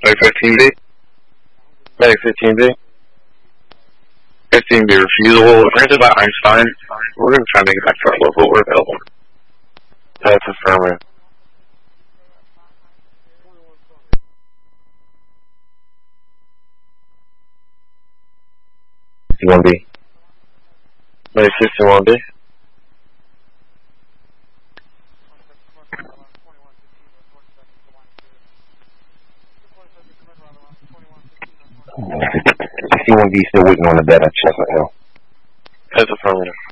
Like 15B? Like 15B? 15B refusal granted by Einstein. We're going to try to make it back to our local. We're available. That's affirmative. C1B. Like 61B? C1B still waiting on the bed at Chestnut Hill. That's affirmative.